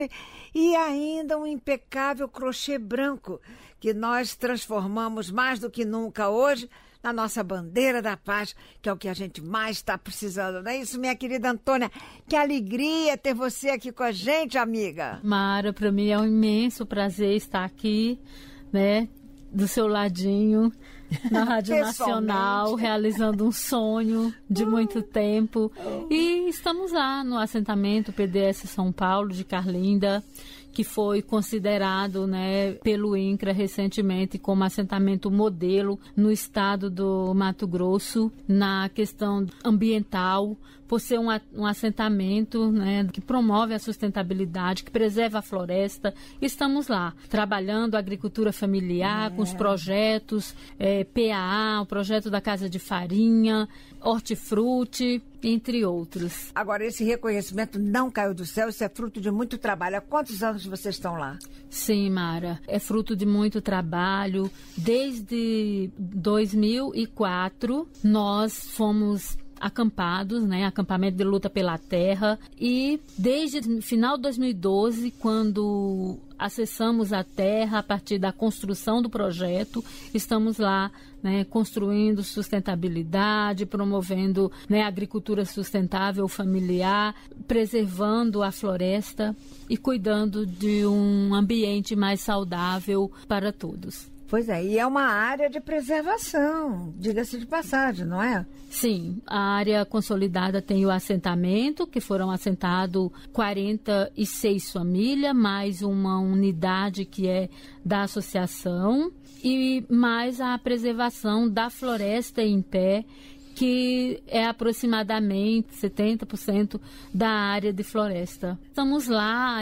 E ainda um impecável crochê branco, que nós transformamos mais do que nunca hoje na nossa bandeira da paz, que é o que a gente mais está precisando. Não é isso, minha querida Antônia? Que alegria ter você aqui com a gente, amiga. Mara, para mim é um imenso prazer estar aqui, né, do seu ladinho, na Rádio Nacional, realizando um sonho de muito tempo. E estamos lá no assentamento PDS São Paulo de Carlinda, que foi considerado, né, pelo INCRA recentemente como assentamento modelo no estado do Mato Grosso, na questão ambiental, por ser um assentamento, né, que promove a sustentabilidade, que preserva a floresta. Estamos lá, trabalhando a agricultura familiar, com os projetos PAA, o projeto da Casa de Farinha, Hortifruti, entre outros. Agora, esse reconhecimento não caiu do céu, isso é fruto de muito trabalho. Há quantos anos vocês estão lá? Sim, Mara, é fruto de muito trabalho. Desde 2004, nós fomos acampados, né, acampamento de luta pela terra, e desde final de 2012, quando acessamos a terra a partir da construção do projeto, estamos lá, né, construindo sustentabilidade, promovendo, né, agricultura sustentável familiar, preservando a floresta e cuidando de um ambiente mais saudável para todos. Pois é, e é uma área de preservação, diga-se de passagem, não é? Sim, a área consolidada tem o assentamento, que foram assentados 46 famílias, mais uma unidade que é da associação, e mais a preservação da floresta em pé, que é aproximadamente 70% da área de floresta. Estamos lá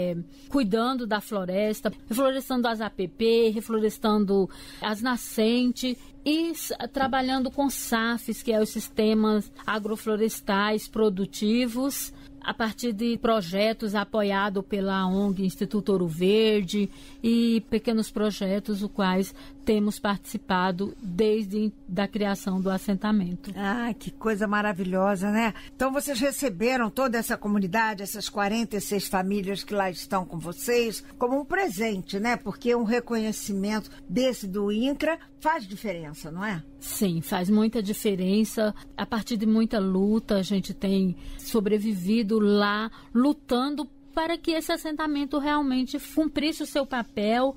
cuidando da floresta, reflorestando as APP, reflorestando as nascentes e trabalhando com SAFs, que é os sistemas agroflorestais produtivos, a partir de projetos apoiados pela ONG Instituto Ouro Verde e pequenos projetos, os quais temos participado desde a criação do assentamento. Ah, que coisa maravilhosa, né? Então vocês receberam toda essa comunidade, essas 46 famílias que lá estão com vocês, como um presente, né? Porque um reconhecimento desse do INCRA faz diferença, não é? Sim, faz muita diferença. A partir de muita luta, a gente tem sobrevivido lá, lutando para que esse assentamento realmente cumprisse o seu papel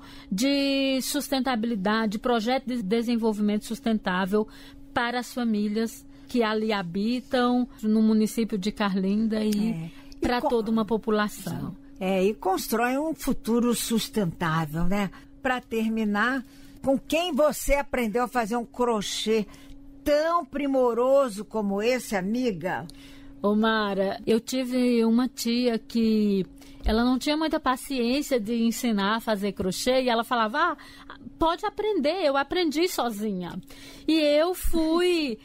de sustentabilidade, projeto de desenvolvimento sustentável para as famílias que ali habitam, no município de Carlinda e para toda uma população. E constrói um futuro sustentável, né? Para terminar, com quem você aprendeu a fazer um crochê tão primoroso como esse, amiga? Ô Mara, eu tive uma tia que ela não tinha muita paciência de ensinar a fazer crochê e ela falava, pode aprender, eu aprendi sozinha. E eu fui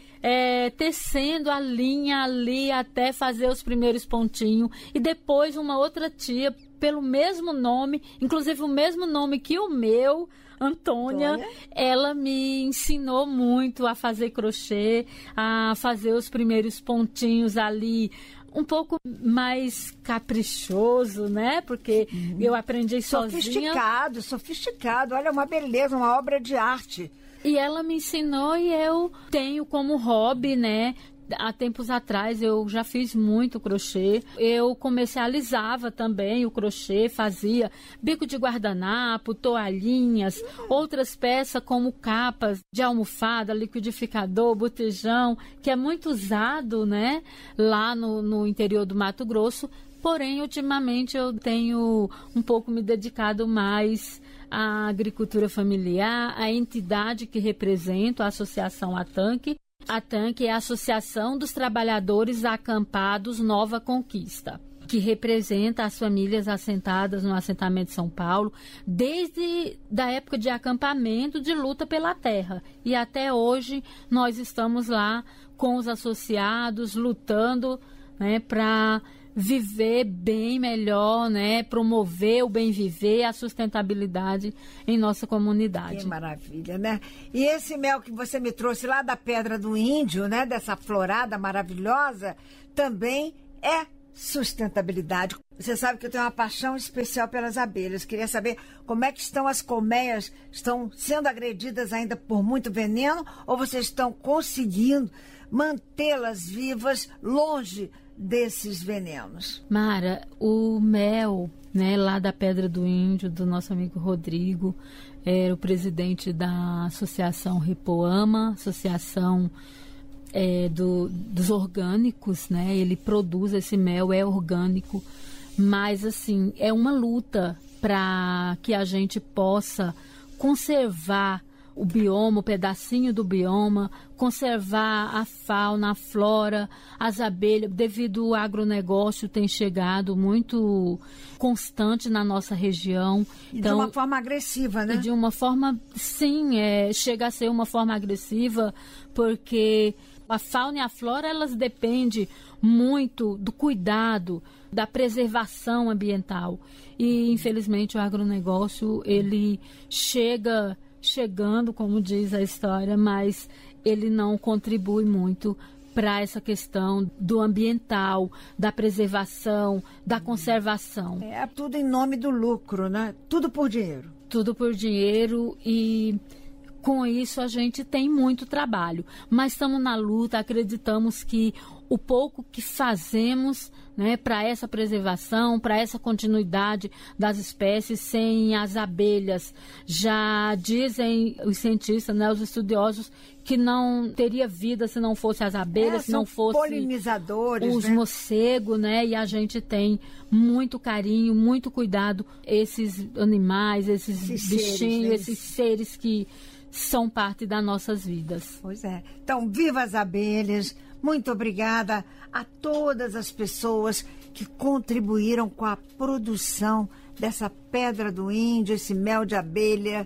tecendo a linha ali até fazer os primeiros pontinhos. E depois uma outra tia, pelo mesmo nome, inclusive o mesmo nome que o meu, Antônia, ela me ensinou muito a fazer crochê, a fazer os primeiros pontinhos ali, um pouco mais caprichoso, né? Porque eu aprendi sozinha. Sofisticado. Olha, uma beleza, uma obra de arte. E ela me ensinou e eu tenho como hobby, né? Há tempos atrás eu já fiz muito crochê. Eu comercializava também o crochê, fazia bico de guardanapo, toalhinhas, outras peças como capas de almofada, liquidificador, botijão, que é muito usado, né, lá no interior do Mato Grosso. Porém, ultimamente eu tenho um pouco me dedicado mais à agricultura familiar, à entidade que represento, a Associação ATANC. A ATANC é a Associação dos Trabalhadores Acampados Nova Conquista, que representa as famílias assentadas no assentamento de São Paulo desde a época de acampamento de luta pela terra. E até hoje nós estamos lá com os associados lutando, né, para viver bem melhor, né? Promover o bem viver, a sustentabilidade em nossa comunidade. Que maravilha, né? E esse mel que você me trouxe lá da Pedra do Índio, né? Dessa florada maravilhosa, também é sustentabilidade. Você sabe que eu tenho uma paixão especial pelas abelhas. Queria saber como é que estão as colmeias. Estão sendo agredidas ainda por muito veneno ou vocês estão conseguindo mantê-las vivas longe desses venenos? Mara, o mel, né, lá da Pedra do Índio, do nosso amigo Rodrigo, era o presidente da Associação Ripoama, associação dos orgânicos, né? Ele produz esse mel, é orgânico, mas assim, é uma luta para que a gente possa conservar o bioma, o pedacinho do bioma, conservar a fauna, a flora, as abelhas, devido ao agronegócio tem chegado muito constante na nossa região. E então, de uma forma agressiva, né? De uma forma, sim, chega a ser uma forma agressiva, porque a fauna e a flora, elas dependem muito do cuidado, da preservação ambiental. E, infelizmente, o agronegócio, ele chegando, como diz a história, mas ele não contribui muito para essa questão do ambiental, da preservação, da conservação. É tudo em nome do lucro, né? Tudo por dinheiro. Tudo por dinheiro e com isso a gente tem muito trabalho. Mas estamos na luta, acreditamos que o pouco que fazemos, né, para essa preservação, para essa continuidade das espécies, sem as abelhas. Já dizem os cientistas, né, os estudiosos, que não teria vida se não fosse as abelhas, se não fosse polinizadores, os né? morcegos, né? E a gente tem muito carinho, muito cuidado, esses animais, esses bichinhos, esses seres que são parte das nossas vidas. Pois é. Então, viva as abelhas! Muito obrigada a todas as pessoas que contribuíram com a produção dessa Pedra do Índio, esse mel de abelha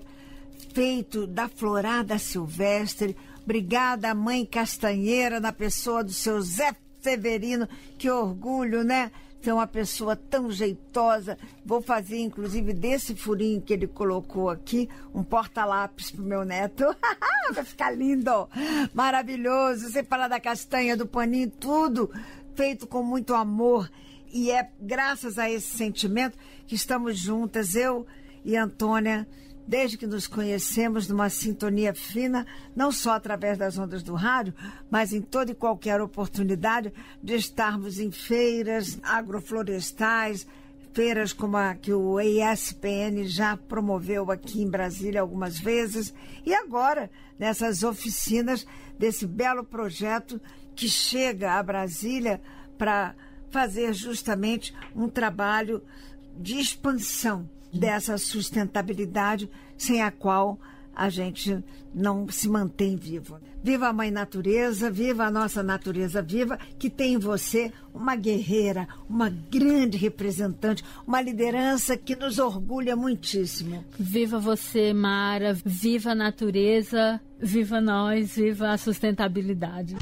feito da florada silvestre. Obrigada, Mãe Castanheira, na pessoa do seu Zé Severino. Que orgulho, né? Ser uma pessoa tão jeitosa. Vou fazer, inclusive, desse furinho que ele colocou aqui, um porta-lápis pro meu neto. Vai ficar lindo, maravilhoso. Você fala da castanha, do paninho, tudo feito com muito amor. E é graças a esse sentimento que estamos juntas, eu e Antônia, desde que nos conhecemos, numa sintonia fina, não só através das ondas do rádio, mas em toda e qualquer oportunidade de estarmos em feiras agroflorestais, feiras como a que o ESPN já promoveu aqui em Brasília algumas vezes, e agora nessas oficinas desse belo projeto que chega a Brasília para fazer justamente um trabalho de expansão dessa sustentabilidade sem a qual a gente não se mantém vivo. Viva a Mãe Natureza, viva a nossa natureza viva, que tem em você uma guerreira, uma grande representante, uma liderança que nos orgulha muitíssimo. Viva você, Mara, viva a natureza, viva nós, viva a sustentabilidade.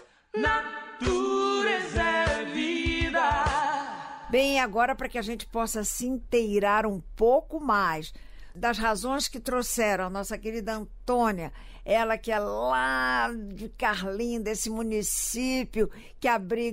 Natureza é vida. Bem, agora para que a gente possa se inteirar um pouco mais das razões que trouxeram a nossa querida Antônia, ela que é lá de Carlinhos, desse município que abriga